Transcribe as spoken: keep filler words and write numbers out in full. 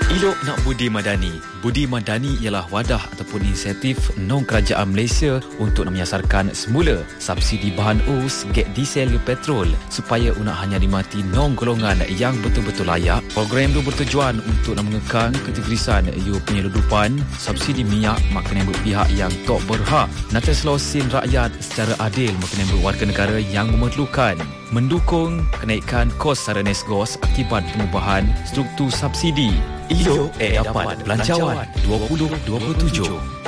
Elok nak budi madani. Budi madani ialah wadah ataupun inisiatif non-kerajaan Malaysia untuk menyasarkan semula subsidi bahan us, gas diesel, petrol supaya unak hanya dimati non-golongan yang betul-betul layak. Program itu bertujuan untuk mengekang ketegrisan iu penyeludupan subsidi minyak makanan berpihak yang tak berhak. Nata selosin rakyat secara adil makanan warga negara yang memerlukan. Mendukung kenaikan kos sara Nesgos akibat pengubahan struktur subsidi. Elok eh dapat belanjawan dua ribu dua puluh tujuh.